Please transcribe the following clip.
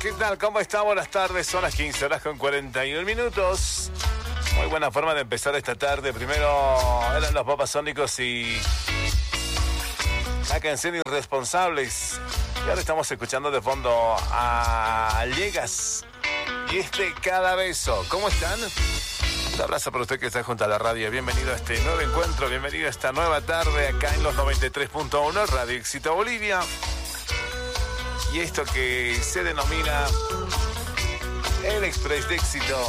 ¿qué tal? ¿Cómo está? Buenas tardes, son las 15 horas con 41 minutos. Muy buena forma de empezar esta tarde. Primero eran los Babasónicos y la canción Irresponsables. Y ahora estamos escuchando de fondo a Llegas y Cada Beso. ¿Cómo están? Un abrazo para usted que está junto a la radio. Bienvenido a este nuevo encuentro, bienvenido a esta nueva tarde acá en los 93.1 Radio Éxito Bolivia. Y esto que se denomina el Express de Éxito.